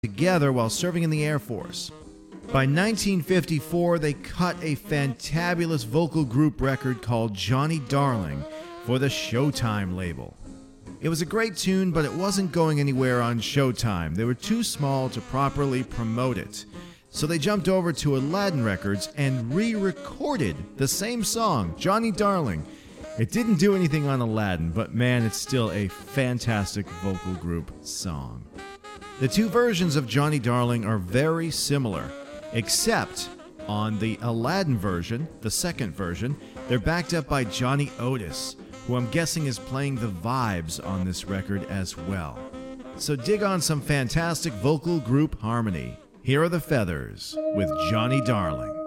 together while serving in the Air Force. By 1954, they cut a fantabulous vocal group record called Johnny Darling for the Showtime label. It was a great tune, but it wasn't going anywhere on Showtime. They were too small to properly promote it. So they jumped over to Aladdin Records and re-recorded the same song, Johnny Darling. It didn't do anything on Aladdin, but man, it's still a fantastic vocal group song. The two versions of Johnny Darling are very similar, except on the Aladdin version, the second version, they're backed up by Johnny Otis, who I'm guessing is playing the vibes on this record as well. So dig on some fantastic vocal group harmony. Here are the Feathers with Johnny Darling.